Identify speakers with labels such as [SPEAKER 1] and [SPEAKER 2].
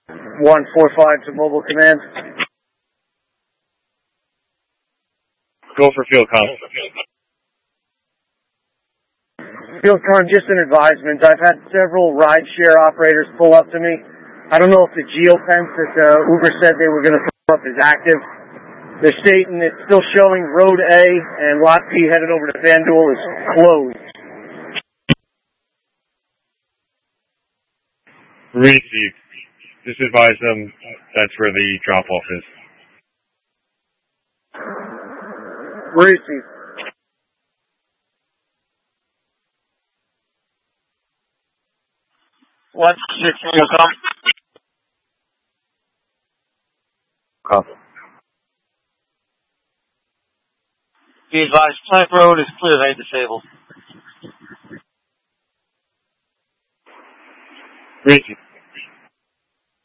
[SPEAKER 1] 145 to Mobile Command.
[SPEAKER 2] Go for field comm.
[SPEAKER 1] Field comm, just an advisement. I've had several rideshare operators pull up to me. I don't know if the geofence that Uber said they were going to pull up is active. They're stating it's still showing Road A and Lot P headed over to FanDuel is closed.
[SPEAKER 2] Receive. Just advise them that's where the drop-off is.
[SPEAKER 1] Receive.
[SPEAKER 3] What's your field comm?
[SPEAKER 2] Copy.
[SPEAKER 3] Be advised, Plank Road is clear, they disabled.
[SPEAKER 2] Receive.